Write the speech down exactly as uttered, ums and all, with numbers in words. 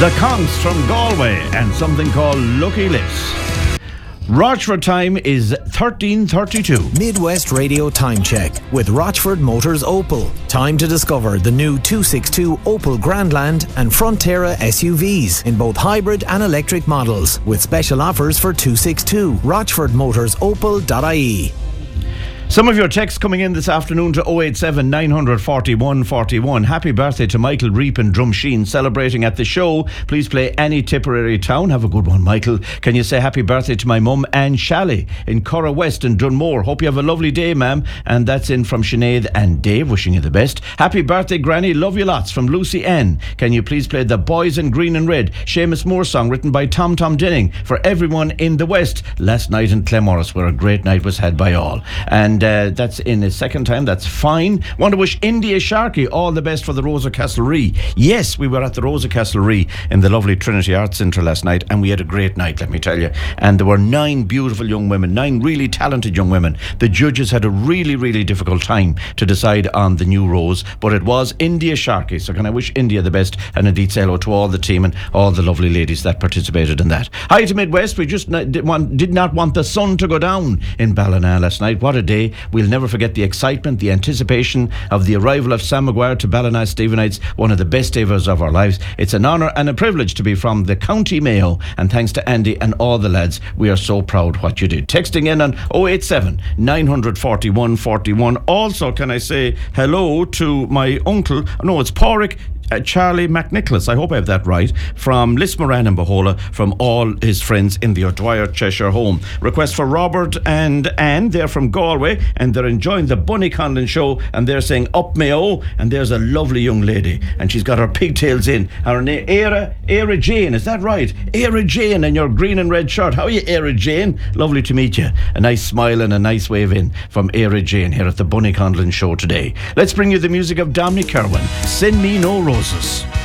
The Conks from Galway and something called Lucky Lips. Rochford time is thirteen thirty-two. Midwest Radio Time Check with Rochford Motors Opel. Time to discover the new two sixty-two Opel Grandland and Frontera S U Vs in both hybrid and electric models with special offers for two sixty-two. rochford motors opel dot I E. Some of your texts coming in this afternoon to oh eight seven, nine four one, four one. Happy birthday to Michael Reap in Drumsheen, celebrating at the show. Please play any Tipperary town. Have a good one, Michael. Can you say happy birthday to my mum, Anne Shalley, in Curra West in Dunmore. Hope you have a lovely day, ma'am. And that's in from Sinead and Dave, wishing you the best. Happy birthday, Granny. Love you lots, from Lucy N. Can you please play The Boys in Green and Red, Seamus Moore song written by Tom Tom Denning for everyone in the West last night in Clemorris, where a great night was had by all. And Uh, that's in a second time. That's fine. Want to wish India Sharkey all the best for the Rosa Castlery. Yes, we were at the Rosa Castlery in the lovely Trinity Arts Centre last night, and we had a great night, let me tell you. And there were nine beautiful young women, nine really talented young women. The judges had a really, really difficult time to decide on the new rose, but it was India Sharkey. So can I wish India the best, and indeed say hello to all the team and all the lovely ladies that participated in that. Hi to Midwest. We just not, did, want, did not want the sun to go down in Ballina last night. What a day. We'll never forget the excitement, the anticipation of the arrival of Sam Maguire to Ballina Stephenites, one of the best days of our lives. It's an honour and a privilege to be from the County Mayo, and thanks to Andy and all the lads, we are so proud what you did. Texting in on oh eight seven, nine four one, four one. Also, can I say hello to my uncle, no, it's Pádraig Uh, Charlie McNicholas, I hope I have that right, from Lismoran and Bahola, from all his friends in the O'Dwyer Cheshire home. Request for Robert and Anne, they're from Galway, and they're enjoying the Bunny Conlon show, and they're saying up Mayo, and there's a lovely young lady, and she's got her pigtails in. Her name, Era, Era Jane, is that right? Era Jane in your green and red shirt. How are you, Era Jane? Lovely to meet you. A nice smile and a nice wave in from Era Jane here at the Bunny Conlon show today. Let's bring you the music of Dominic Kerwin. Send Me No Roses.